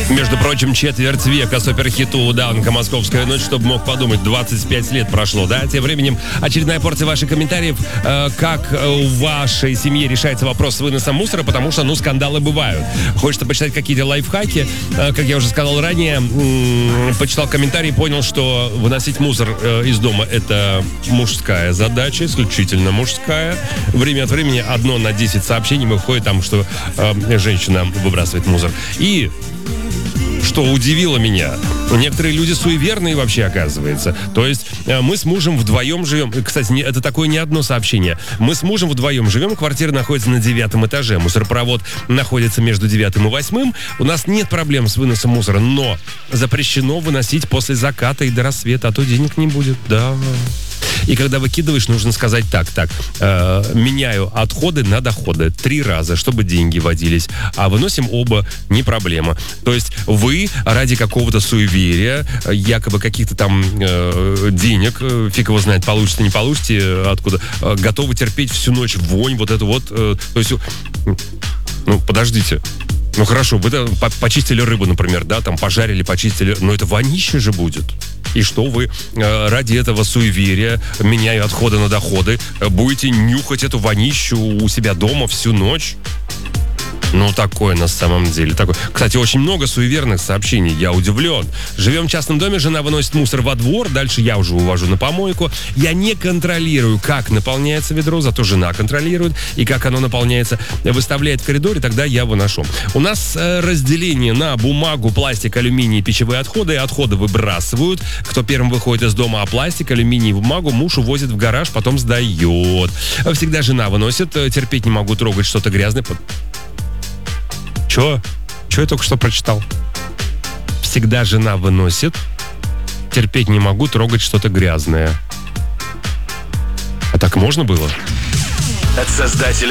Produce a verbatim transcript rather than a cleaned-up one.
Между прочим, четверть века суперхиту «Данка. Московская ночь», чтобы мог подумать, двадцать пять лет прошло, да? Тем временем очередная порция ваших комментариев, э, как в вашей семье решается вопрос с выносом мусора, потому что, ну, скандалы бывают. Хочется почитать какие-то лайфхаки. Э, как я уже сказал ранее, м- почитал комментарий, понял, что выносить мусор э, из дома — это мужская задача, исключительно мужская. Время от времени одно на десять сообщений выходит там, что э, женщина выбрасывает мусор. И что удивило меня, некоторые люди суеверные вообще, оказывается. То есть мы с мужем вдвоем живем. Кстати, не, это такое не одно сообщение. Мы с мужем вдвоем живем, квартира находится на девятом этаже, мусоропровод находится между девятым и восьмым. У нас нет проблем с выносом мусора, но запрещено выносить после заката и до рассвета, а то денег не будет. Да. И когда выкидываешь, нужно сказать так, так, э, меняю отходы на доходы три раза, чтобы деньги водились, а выносим оба, не проблема. То есть вы ради какого-то суеверия, якобы каких-то там э, денег, э, фиг его знает, получите, не получите, откуда, э, готовы терпеть всю ночь вонь, вот это вот, э, то есть, ну, подождите. Ну, хорошо, вы там почистили рыбу, например, да, там пожарили, почистили, но это вонище же будет. И что вы э, ради этого суеверия, меняя отходы на доходы, будете нюхать эту вонищу у себя дома всю ночь? Ну, такое на самом деле. Такое. Кстати, очень много суеверных сообщений. Я удивлен. Живем в частном доме, жена выносит мусор во двор, дальше я уже увожу на помойку. Я не контролирую, как наполняется ведро, зато жена контролирует, и как оно наполняется, выставляет в коридоре, тогда я выношу. У нас э, разделение на бумагу, пластик, алюминий, пищевые отходы. Отходы выбрасывают. Кто первым выходит из дома, а пластик, алюминий и бумагу муж увозит в гараж, потом сдает. Всегда жена выносит. Терпеть не могу трогать что-то грязное. Чё? Чё я только что прочитал? Всегда жена выносит. Терпеть не могу трогать что-то грязное. А так можно было? От создателя